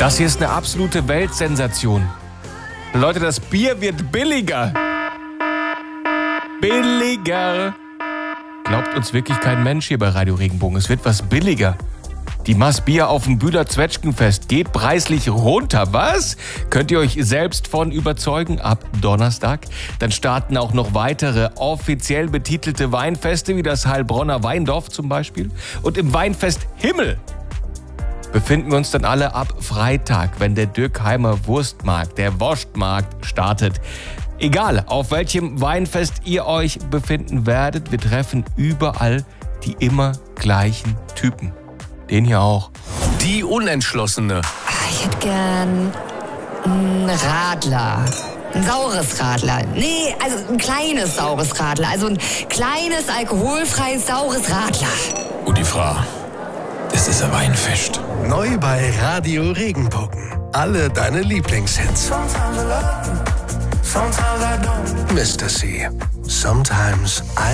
Das hier ist eine absolute Weltsensation. Leute, das Bier wird billiger. Billiger. Glaubt uns wirklich kein Mensch hier bei Radio Regenbogen. Es wird was billiger. Die Maß Bier auf dem Bühler Zwetschgenfest geht preislich runter. Was? Könnt ihr euch selbst von überzeugen? Ab Donnerstag. Dann starten auch noch weitere offiziell betitelte Weinfeste, wie das Heilbronner Weindorf zum Beispiel. Und im Weinfest Himmel befinden wir uns dann alle ab Freitag, wenn der Dürkheimer Wurstmarkt, der Wurstmarkt, startet. Egal, auf welchem Weinfest ihr euch befinden werdet, wir treffen überall die immer gleichen Typen. Den hier auch. Die Unentschlossene. Ich hätte gern einen Radler. Ein saures Radler. Nee, also ein kleines saures Radler. Also ein kleines, alkoholfreies, saures Radler. Und die Frau, das ist ein Weinfest. Neu bei Radio Regenbogen. Alle deine Lieblingshits. Mr. C. Sometimes I